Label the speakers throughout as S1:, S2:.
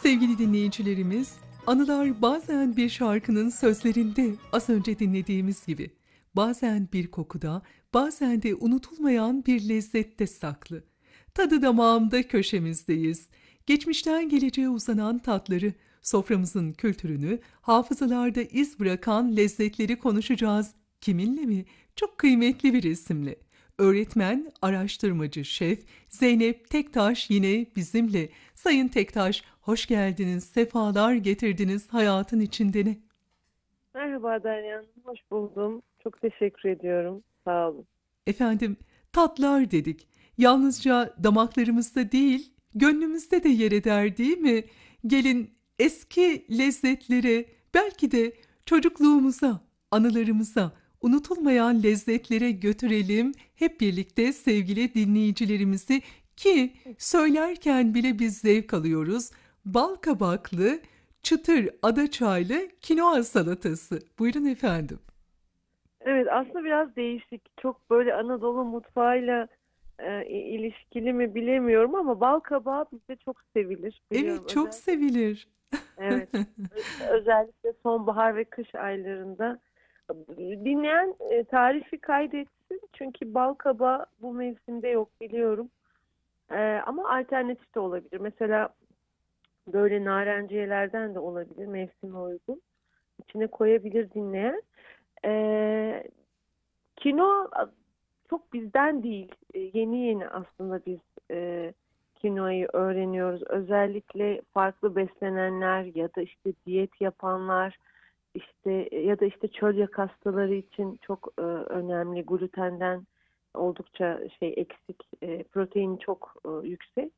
S1: Sevgili dinleyicilerimiz, anılar bazen bir şarkının sözlerinde az önce dinlediğimiz gibi, bazen bir kokuda, bazen de unutulmayan bir lezzette saklı. Tadı damağımda köşemizdeyiz. Geçmişten geleceğe uzanan tatları, soframızın kültürünü, hafızalarda iz bırakan lezzetleri konuşacağız. Kiminle mi? Çok kıymetli bir isimle. Öğretmen, araştırmacı, şef Zeynep Tektaş yine bizimle. Sayın Tektaş, hoş geldiniz, sefalar getirdiniz hayatın içinde ne?
S2: Merhaba Derya Hanım, hoş buldum. Çok teşekkür ediyorum. Sağ olun.
S1: Efendim, tatlar dedik. Yalnızca damaklarımızda değil, gönlümüzde de yer eder değil mi? Gelin eski lezzetlere, belki de çocukluğumuza, anılarımıza, unutulmayan lezzetlere götürelim hep birlikte sevgili dinleyicilerimizi ki söylerken bile biz zevk alıyoruz. Bal kabaklı, çıtır adaçaylı kinoa salatası. Buyurun efendim.
S2: Evet, aslında biraz değişik. Çok böyle Anadolu mutfağıyla ilişkili mi bilemiyorum ama bal kabağı bizde çok sevilir. Biliyorum
S1: Evet, çok
S2: özellikle.
S1: sevilir.
S2: Evet, özellikle sonbahar ve kış aylarında. Dinleyen tarifi kaydetsin. Çünkü bal kabağı bu mevsimde yok biliyorum. Ama alternatif de olabilir. Mesela böyle narenciyelerden de olabilir mevsime uygun. İçine koyabilir dinleyen. Ee, Kinoa çok bizden değil. Yeni yeni aslında biz kinoayı öğreniyoruz. Özellikle farklı beslenenler ya da işte diyet yapanlar işte ya da işte çölyak hastaları için çok önemli. Glutenden oldukça eksik, protein çok yüksek.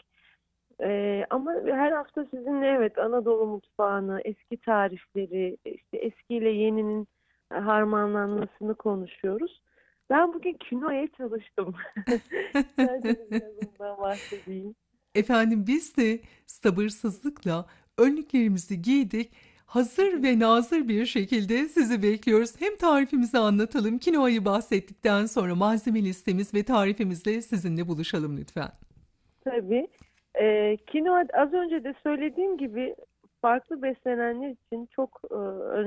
S2: Ama her hafta sizinle evet Anadolu mutfağını, eski tarifleri, işte eskiyle yeninin harmanlanmasını konuşuyoruz. Ben bugün kinoaya çalıştım. İsterseniz biraz ondan bahsedeyim.
S1: Efendim biz de sabırsızlıkla önlüklerimizi giydik. Hazır ve nazır bir şekilde sizi bekliyoruz. Hem tarifimizi anlatalım. Kinoayı bahsettikten sonra malzeme listemiz ve tarifimizle sizinle buluşalım lütfen.
S2: Tabii. Kinoa az önce de söylediğim gibi farklı beslenenler için çok